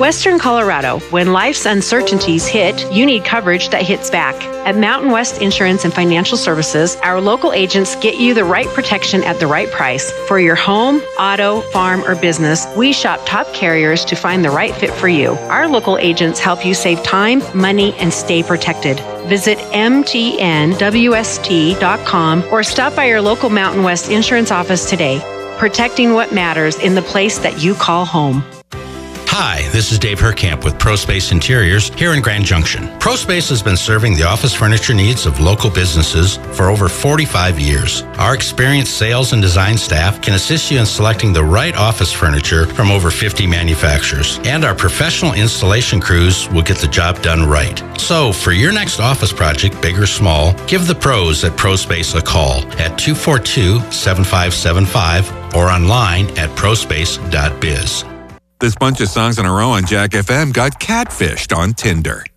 Western Colorado, when life's uncertainties hit, you need coverage that hits back. At Mountain West Insurance and Financial Services, our local agents get you the right protection at the right price. For your home, auto, farm, or business, we shop top carriers to find the right fit for you. Our local agents help you save time, money, and stay protected. Visit mtnwst.com or stop by your local Mountain West Insurance office today. Protecting what matters in the place that you call home. Hi, this is Dave Herkamp with ProSpace Interiors here in Grand Junction. ProSpace has been serving the office furniture needs of local businesses for over 45 years. Our experienced sales and design staff can assist you in selecting the right office furniture from over 50 manufacturers. And our professional installation crews will get the job done right. So, for your next office project, big or small, give the pros at ProSpace a call at 242-7575 or online at prospace.biz. This bunch of songs in a row on Jack FM got catfished on Tinder.